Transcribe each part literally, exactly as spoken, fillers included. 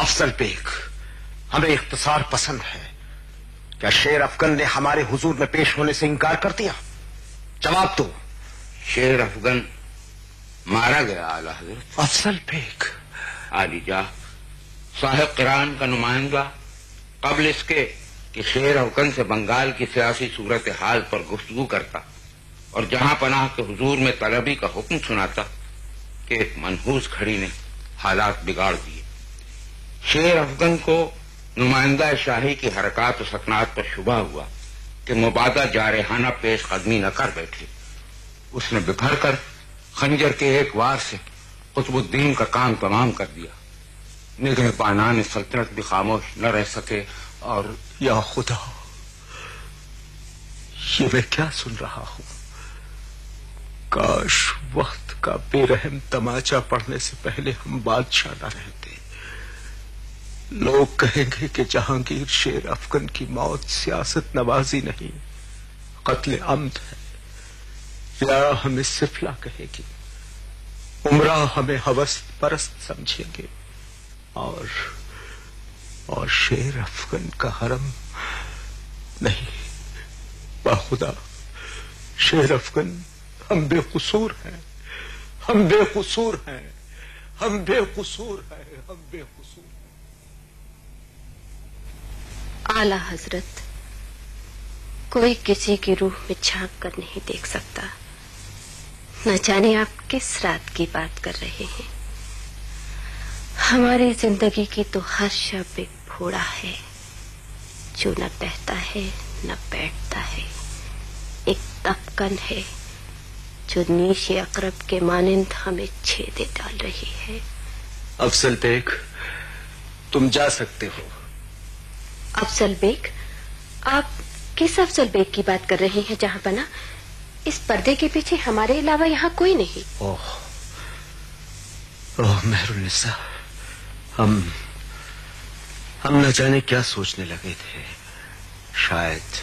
افضل bag, ہمیں اختصار پسند ہے. کیا شیر افغن نے ہمارے حضور میں پیش ہونے سے انکار کر دیا؟ جواب دو. شیر افغن مارا گیا اعلی حضرت. افضل بیگ. عالی جاہ صاحب قرآن کا نمائندہ قبل اس کے کہ شیر افغن سے بنگال کی سیاسی صورتحال پر گفتگو کرتا اور جہاں پناہ کے حضور میں طلبی کا حکم سناتا کہ ایک منحوس گھڑی نے حالات بگاڑ دیے. شیر افغن کو نمائندہ شاہی کی حرکات و سکنات پر شبہ ہوا کہ مبادہ جارحانہ پیش قدمی نہ کر بیٹھے. اس نے بکھر کر خنجر کے ایک وار سے قطب الدین کا کام تمام کر دیا. نگہبانان سلطنت بھی خاموش نہ رہ سکے اور یا خدا، یہ میں کیا سن رہا ہوں؟ کاش وقت کا بے رحم تماچا پڑنے سے پہلے ہم بادشاہ نہ رہتے. لوگ کہیں گے کہ جہانگیر شیر افغن کی موت سیاست نوازی نہیں، قتل عمد ہے. یا ہمیں سفلا کہے گی، عمرہ ہمیں ہوس پرست سمجھیں گے، اور اور شیر افغن کا حرم نہیں. باخدا شیر افغن، ہم بے قصور ہیں، ہم بے قصور ہیں، ہم بے قصور ہیں، ہم بے قصور ہیں. اعلی حضرت، کوئی کسی کی روح میں جھانک کر نہیں دیکھ سکتا. نہ جانے آپ کس رات کی بات کر رہے ہیں. ہماری زندگی کی تو ہر شب ایک پھوڑا ہے جو نہ بہتا ہے نہ بیٹھتا ہے. ایک تپکن ہے جو نیش اقرب کے مانند ہمیں چھیدے ڈال رہی ہے. افضل بیگ، تم جا سکتے ہو. افضل بیگ؟ آپ کس افضل بیگ کی بات کر رہے ہیں جہاں پنا؟ اس پردے کے پیچھے ہمارے علاوہ یہاں کوئی نہیں. اوہ اوہ مہر النساء، ہم ہم نہ جانے کیا سوچنے لگے تھے. شاید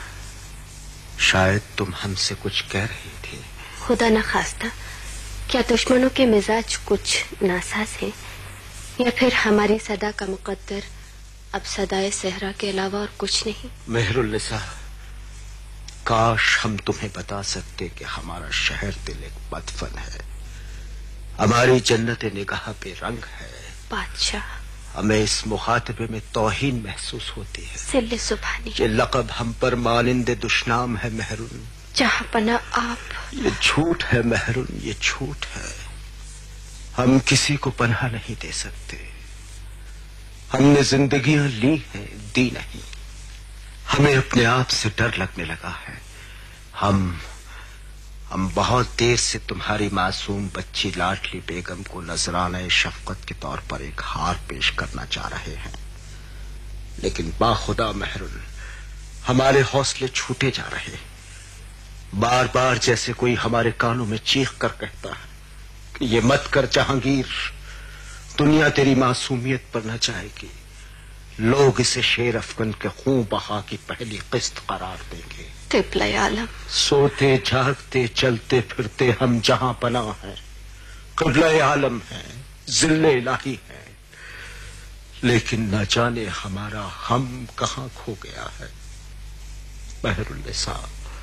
شاید تم ہم سے کچھ کہہ رہی تھی. خدا نہ خواستہ، کیا دشمنوں کے مزاج کچھ ناساز ہیں، یا پھر ہماری صدا کا مقدر اب صدائے صحرا کے علاوہ اور کچھ نہیں؟ مہر النساء، کاش ہم تمہیں بتا سکتے کہ ہمارا شہر دل ایک مدفن ہے، ہماری جنت نگاہ پہ رنگ ہے. بادشاہ، ہمیں اس مخاطبے میں توہین محسوس ہوتی ہے. سل سبحانی، یہ لقب ہم پر مانند دشنام ہے مہرون. جہاں پناہ آپ. یہ جھوٹ ہے مہرون، یہ جھوٹ ہے. ہم کسی کو پناہ نہیں دے سکتے. ہم نے زندگیاں لی ہیں، دی نہیں. ہمیں اپنے آپ سے ڈر لگنے لگا ہے. ہم ہم بہت دیر سے تمہاری معصوم بچی لاڈلی بیگم کو نذرانہ شفقت کے طور پر ایک ہار پیش کرنا چاہ رہے ہیں، لیکن باخدا مہرن، ہمارے حوصلے چھوٹے جا رہے. بار بار جیسے کوئی ہمارے کانوں میں چیخ کر کہتا ہے کہ یہ مت کر جہانگیر، دنیا تیری معصومیت پر نہ جائے گی. لوگ اسے شیر افغن کے خون بہا کی پہلی قسط قرار دیں گے. قبلہ عالم، سوتے جاگتے چلتے پھرتے ہم جہاں پناہ ہیں، قبلہ عالم ہے، ذل الہی ہے، لیکن نہ جانے ہمارا ہم کہاں کھو گیا ہے. مہر النساء،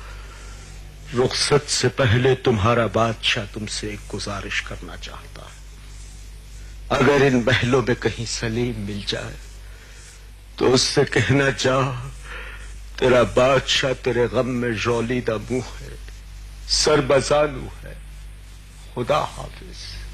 رخصت سے پہلے تمہارا بادشاہ تم سے ایک گزارش کرنا چاہتا ہے. اگر ان محلوں میں کہیں سلیم مل جائے تو اس سے کہنا جا، تیرا بادشاہ تیرے غم میں ژولیدہ منہ ہے، سر بزانو ہے. خدا حافظ.